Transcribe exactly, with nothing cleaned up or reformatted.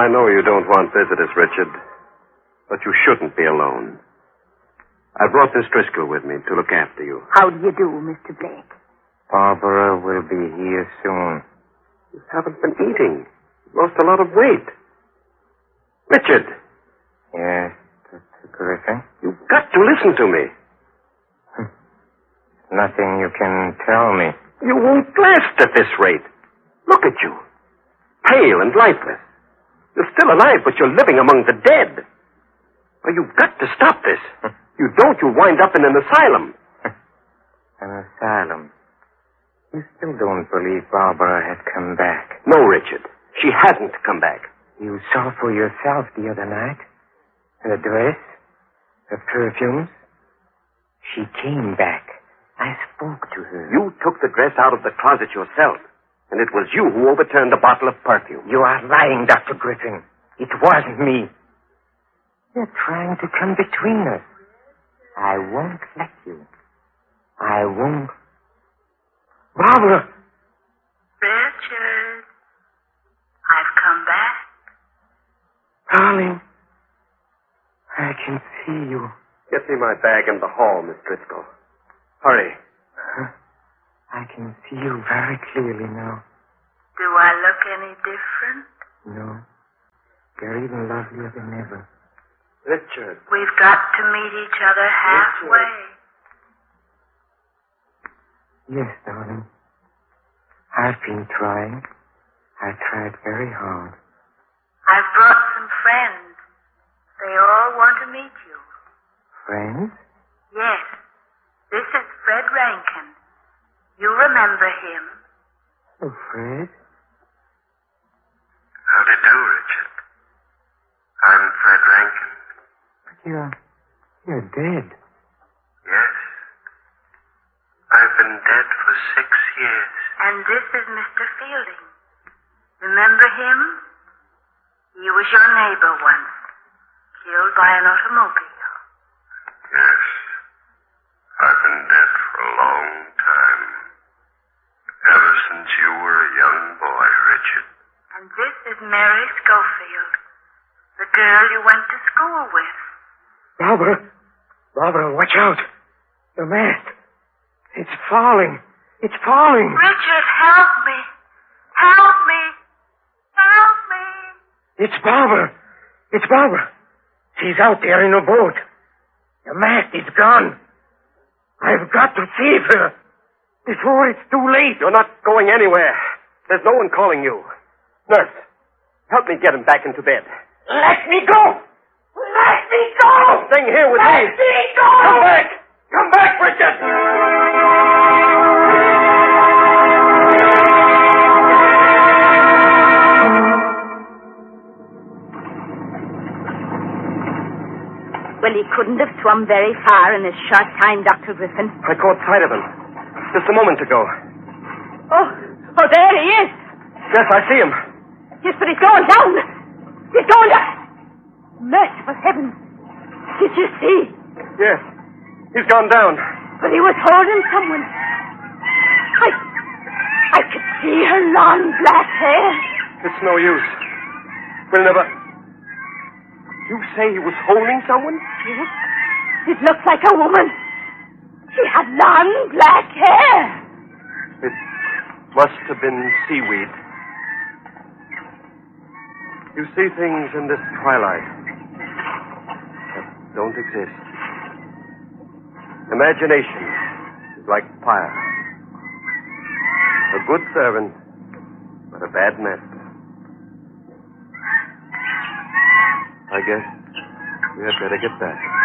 I know you don't want visitors, Richard, but you shouldn't be alone. I brought Miss Driscoll with me to look after you. How do you do, Mister Blake? Barbara will be here soon. You haven't been eating. You've lost a lot of weight. Richard! Yes, Doctor Griffin? You've got to listen to me. Nothing you can tell me. You won't last at this rate. Look at you. Pale and lifeless. You're still alive, but you're living among the dead. Well, you've got to stop this. You don't, you'll wind up in an asylum. An asylum? You still don't believe Barbara had come back? No, Richard. She hasn't come back. You saw for yourself the other night? Her dress? Her perfumes? She came back. I spoke to her. You took the dress out of the closet yourself, and it was you who overturned the bottle of perfume. You are lying, Doctor Griffin. It wasn't me. You're trying to come between us. I won't let you. I won't. Barbara! Richard, I've come back. Darling, I can see you. Get me my bag in the hall, Miss Driscoll. Hurry. Huh? I can see you very clearly now. Do I look any different? No. You're even lovelier than ever. Richard. We've got to meet each other halfway. Yes, darling. I've been trying. I tried very hard. I've brought some friends. They all want to meet you. Friends? Yes. This is Fred Rankin. You remember him. Oh, Fred? How do you do, Richard? I'm Fred Rankin. But you're... you're dead. Yes. I've been dead for six years. And this is Mister Fielding. Remember him? He was your neighbor once, killed by an automobile. Yes. I've been dead for a long time. Ever since you were a young boy, Richard. And this is Mary Schofield, the girl you went to school with. Barbara! Barbara, watch out! The mast! It's falling! It's falling! Richard, help me! Help me! Help me! It's Barbara! It's Barbara! She's out there in a boat. The mast is gone. I've got to save her before it's too late. You're not going anywhere. There's no one calling you. Nurse, help me get him back into bed. Let me go! Let me go! You're staying here with Let me. me go! Come back! Come back, Richard! Well, he couldn't have swum very far in his short time, Doctor Griffin. I caught sight of him just a moment ago. Oh, oh, there he is. Yes, I see him. Yes, but he's going down. He's going down. Merciful heavens. Did you see? Yes, he's gone down. But he was holding someone. I, I could see her long black hair. It's no use. We'll never... You say he was holding someone? Yes. It looked like a woman. She had long black hair. It must have been seaweed. You see things in this twilight that don't exist. Imagination is like fire. A good servant, but a bad master. I guess we had better get back.